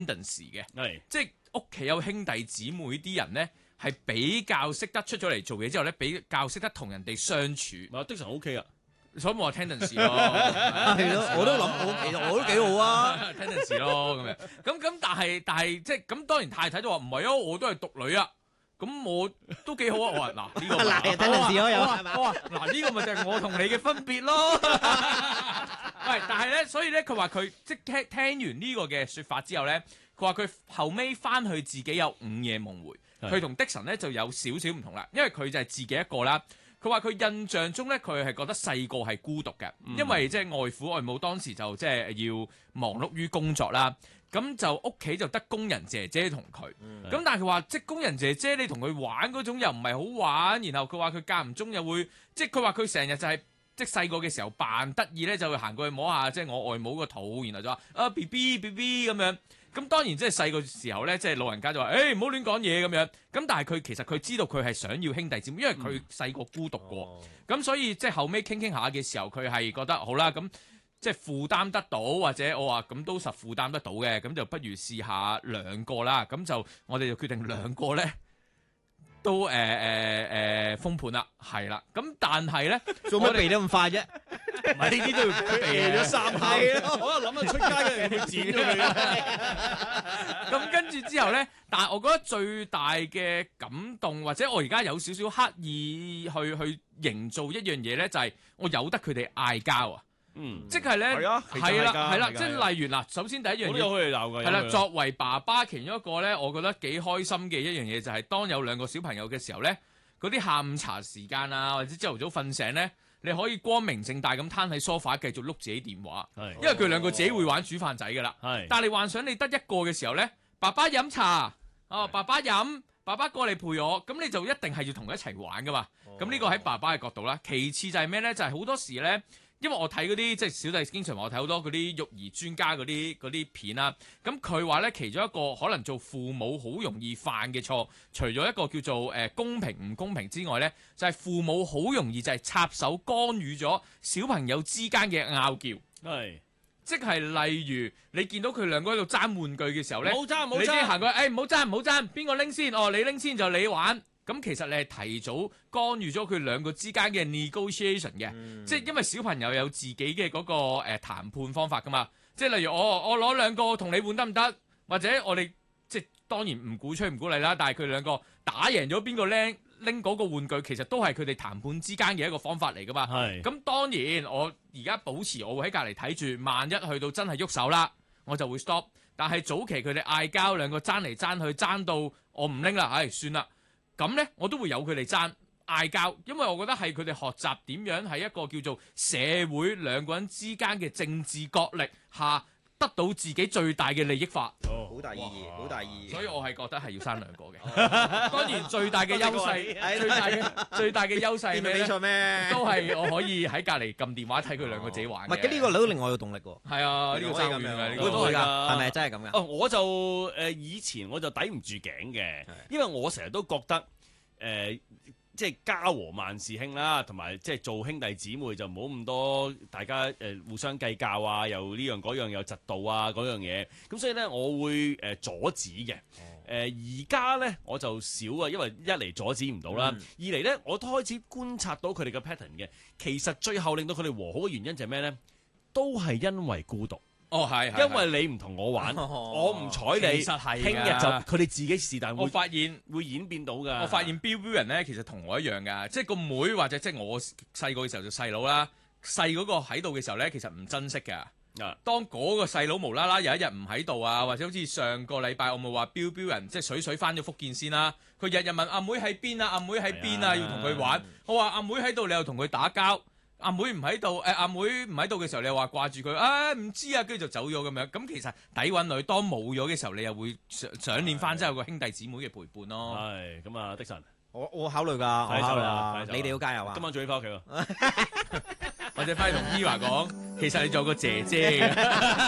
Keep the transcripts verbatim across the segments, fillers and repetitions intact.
tendency 嘅， 係即係屋企有兄弟姊妹啲人咧，係比較識得出咗嚟做嘢之後咧，比較識得同人哋相處。 啊，的神 O K 啊， 所以我話 tendency 咯， 係咯，我都諗我其實我都幾好啊 ，tendency 咯咁樣。咁咁但係但係即係咁，當然太太就話唔係啊，我都係獨女啊。咁我都幾好啊！我話嗱呢個嗱 tendency 咯有係嘛？ 我話嗱呢個咪就係我同你嘅分別咯。喂，但係咧，所以咧，佢話佢即係聽聽完呢個嘅説法之後咧，佢話佢後尾翻去自己有午夜夢回，佢同的神咧就有少少唔同啦，因為佢就係自己一個啦。佢話佢印象中咧，佢係覺得細個係孤獨嘅，因為即係外父外母當時就即係要忙碌於工作啦。咁就屋企就得工人姐姐同佢，咁、嗯、但係佢話即係工人姐姐你同佢玩嗰種又唔係好玩，然後佢話佢間唔中又會，即係佢話佢成日就係、是、即係細個嘅時候扮得意咧，就會行過去摸下即係我外母個肚，然後就話啊 B B B B 咁樣。咁當然即係細個時候咧，即係老人家就話誒唔好亂講嘢咁樣。咁但係佢其實佢知道佢係想要兄弟姊妹，因為佢細個孤獨過，咁、嗯、所以即係後尾傾傾下嘅時候，佢係覺得好啦咁。即係負擔得到，或者我話咁都實負擔得到嘅，咁就不如試下兩個啦。咁就我哋就決定兩個咧都誒誒誒封盤啦，係啦。咁但係咧， 做咩避得咁快啫？ 唔係呢啲都要避咗三下。 我諗啊出街嘅人會剪咗佢。 咁跟住之後咧，但係我覺得最大嘅感動，或者我而家有少少刻意去去營造一樣嘢咧，就係、是、我由得佢哋嗌交啊。 嗯， 即係咧，係啦，係啦， 啦， 即係例如嗱，首先第一樣嘢， 我都有佢哋鬧㗎， 係啦，作為爸爸其中一個咧，我覺得幾開心嘅一樣嘢就係、是，當有兩個小朋友嘅時候咧，嗰啲下午茶時間啊，或者朝頭早瞓醒咧，你可以光明正大咁攤喺梳化繼續碌自己電話，係，因為佢兩個自己會玩煮飯仔㗎啦，係。但係你幻想你得一個嘅時候咧，爸爸飲茶，哦，爸爸飲，爸爸過嚟陪我，咁你就一定係要同佢一齊玩㗎嘛。咁呢個喺爸爸嘅角度啦。其次就係咩咧？就係、是、好多時咧。因為我睇嗰啲即係小弟經常話我睇好多嗰啲育兒專家嗰啲嗰啲片啦，咁佢話咧其中一個可能做父母好容易犯嘅錯，除咗一個叫做誒、呃、公平唔公平之外咧，就係、是、父母好容易就係插手干預咗小朋友之間嘅拗撬，係即係例如你見到佢兩個喺度爭玩具嘅時候咧，冇爭冇爭，你先行過去，誒唔好爭唔好爭，邊個拎先？哦，你拎先就你玩。咁其實你係提早干預咗佢兩個之間嘅 negotiation 嘅，嗯、即係因為小朋友有自己嘅嗰、那個誒、呃、談判方法噶嘛，即係例如我我攞兩個同你換得唔得？或者我哋即係當然唔鼓吹唔鼓勵啦，但係佢兩個打贏咗邊個拎拎嗰個玩具，其實都係佢哋談判之間嘅一個方法嚟噶嘛。係咁當然我而家保持我會喺隔離睇住，萬一去到真係喐手啦，我就會 stop。但係早期佢哋嗌交，兩個爭嚟爭去，爭到我唔拎啦，唉算啦。咁咧，我都會有佢哋爭嗌交，因為我覺得係佢哋學習點樣喺一個叫做社會兩個人之間嘅政治角力下，得到自己最大嘅利益化。 哦，好大意義，好大意義。 所以我係覺得係要生兩個嘅。當然最大嘅優勢，最大嘅最大嘅優勢咩？比賽咩？都係我可以喺隔離撳電話睇佢兩個自己玩。 唔係，呢個都另外有動力喎。 係啊，呢個真係咁樣，呢個都係㗎。係咪真係咁㗎？ 哦，我就誒以前我就抵唔住頸嘅，因為我成日都覺得誒、呃、即係家和萬事興啦，同埋即係做兄弟姊妹就唔好咁多大家誒、呃、互相計較啊，又呢樣嗰樣又嫉妒啊嗰樣嘢，咁所以咧我會誒、呃、阻止嘅。誒而家咧我就少啊，因為一嚟阻止唔到啦，嗯、二嚟咧我都開始觀察到佢哋嘅 pattern 嘅。其實最後令到佢哋和好嘅原因就係咩咧？都係因為孤獨。 哦，係， 因為你唔同我玩，哦、我唔睬你， 其實係聽日就佢哋自己是但會， 我發現會演變到㗎。 我發現標標人咧，其實同我一樣㗎，即係個妹，妹或者即係我細個嘅時候就細佬啦，細嗰個喺度嘅時候咧，其實唔珍惜㗎。啊！當嗰個細佬無啦啦有一日唔喺度啊，或者好似上個禮拜我咪話標標人即係水水翻咗福建先啦，佢日日問阿妹喺邊啊，阿妹喺邊啊，要同佢玩。我話阿妹喺度，你又同佢打交。阿妹唔喺度，誒阿妹唔喺度嘅時候，你又話掛住佢，啊唔知啊，跟住就走咗咁樣。咁其實底韻女當冇咗嘅時候，你又會想想念翻，即係有個兄弟姊妹嘅陪伴咯。 係咁啊，的神， 我我考慮㗎，我考慮啊，你哋要加油啊！ 今晚早啲翻屋企喎， 或者翻去同伊華講，其實你仲有個姐姐嘅。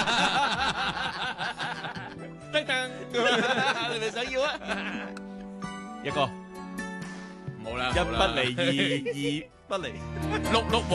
噔噔，你咪想要啊？一個冇啦， 一不離二，二不離六六。